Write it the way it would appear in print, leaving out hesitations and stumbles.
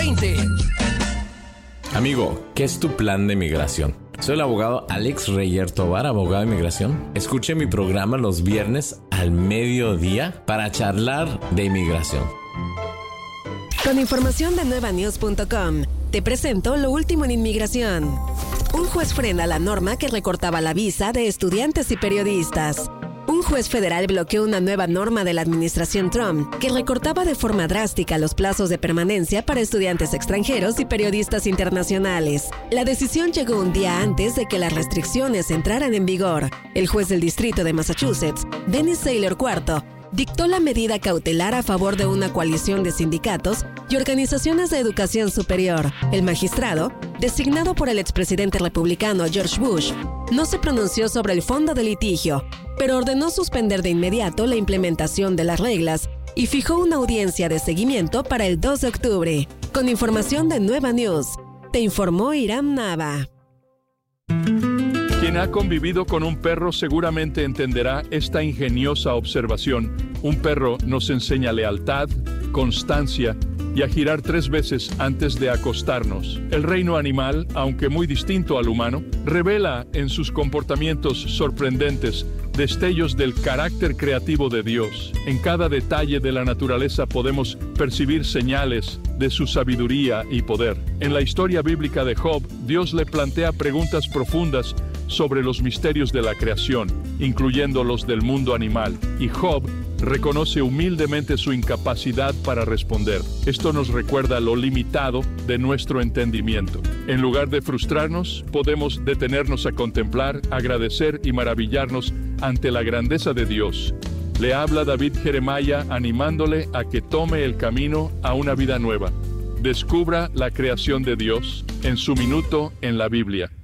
2020. Amigo, ¿qué es tu plan de migración? Soy el abogado Alex Reyer Tovar, abogado de inmigración. Escuche mi programa los viernes al mediodía para charlar de inmigración. Con información de nuevanews.com, te presento lo último en inmigración. Un juez frena la norma que recortaba la visa de estudiantes y periodistas. Un juez federal bloqueó una nueva norma de la administración Trump que recortaba de forma drástica los plazos de permanencia para estudiantes extranjeros y periodistas internacionales. La decisión llegó un día antes de que las restricciones entraran en vigor. El juez del distrito de Massachusetts, Dennis Saylor IV, dictó la medida cautelar a favor de una coalición de sindicatos y organizaciones de educación superior. El magistrado, designado por el expresidente republicano George Bush, no se pronunció sobre el fondo del litigio, pero ordenó suspender de inmediato la implementación de las reglas y fijó una audiencia de seguimiento para el 2 de octubre. Con información de Nueva News, te informó Iram Nava. Quien ha convivido con un perro seguramente entenderá esta ingeniosa observación. Un perro nos enseña lealtad, constancia y a girar 3 veces antes de acostarnos. El reino animal, aunque muy distinto al humano, revela en sus comportamientos sorprendentes destellos del carácter creativo de Dios. En cada detalle de la naturaleza podemos percibir señales de su sabiduría y poder. En la historia bíblica de Job, Dios le plantea preguntas profundas sobre los misterios de la creación, incluyendo los del mundo animal, y Job reconoce humildemente su incapacidad para responder. Esto nos recuerda lo limitado de nuestro entendimiento. En lugar de frustrarnos, podemos detenernos a contemplar, agradecer y maravillarnos ante la grandeza de Dios. Le habla David Jeremiah animándole a que tome el camino a una vida nueva. Descubra la creación de Dios en su minuto en la Biblia.